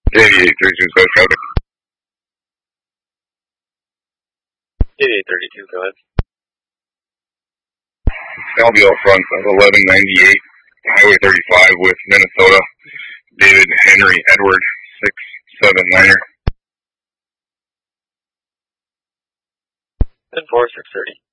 8832 South traffic. 8832, go ahead. I'll be out front of 1198 Highway 35 with Minnesota. David Henry Edward 679er. 10-4, 630.